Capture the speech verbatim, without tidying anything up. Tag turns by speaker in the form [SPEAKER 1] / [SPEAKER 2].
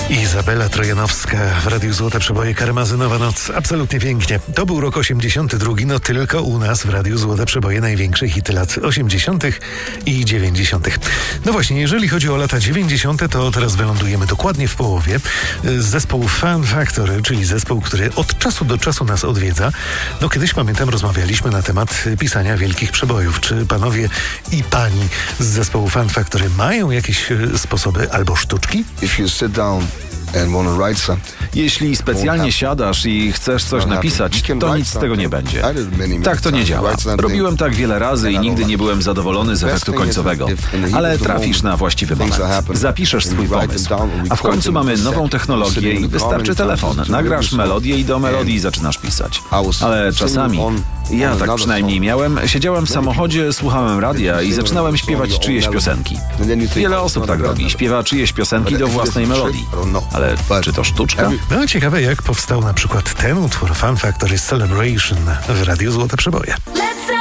[SPEAKER 1] Izabela Trojanowska w Radiu Złote Przeboje, Karmazynowa noc. Absolutnie pięknie. To był rok osiemdziesiąty drugi, no tylko u nas w Radiu Złote Przeboje największe hity lat osiemdziesiątych i dziewięćdziesiątych. No właśnie, jeżeli chodzi o lata dziewięćdziesiąte, to teraz wylądujemy dokładnie w połowie. Zespół Fun Factory, czyli zespół, który od czasu do czasu nas odwiedza. No kiedyś, pamiętam, rozmawialiśmy na temat pisania wielkich przebojów. Czy panowie i pani z zespołu Fun Factory mają jakieś sposoby albo sztuczki?
[SPEAKER 2] If you sit down and wanna write something,
[SPEAKER 3] Jeśli specjalnie siadasz i chcesz coś napisać, to nic z tego nie będzie. Tak to nie działa. Robiłem tak wiele razy i nigdy nie byłem zadowolony z efektu końcowego. Ale trafisz na właściwy moment. Zapiszesz swój pomysł. A w końcu mamy nową technologię i wystarczy telefon. Nagrasz melodię i do melodii zaczynasz pisać. Ale czasami, ja tak przynajmniej miałem, siedziałem w samochodzie, słuchałem radia i zaczynałem śpiewać czyjeś piosenki. Wiele osób tak robi. Śpiewa czyjeś piosenki do własnej melodii. Ale czy to sztuczka?
[SPEAKER 1] No ciekawe, jak powstał na przykład ten utwór Fun Factory Celebration w Radiu Złote Przeboje.